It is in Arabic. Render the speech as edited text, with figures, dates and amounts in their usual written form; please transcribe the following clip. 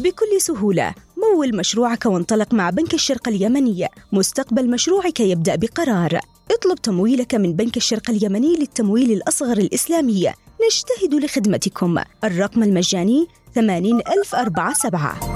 بكل سهولة. مول مشروعك وانطلق مع بنك الشرق اليمني. مستقبل مشروعك يبدأ بقرار. اطلب تمويلك من بنك الشرق اليمني للتمويل الأصغر الإسلامي. نجتهد لخدمتكم. الرقم المجاني 80047.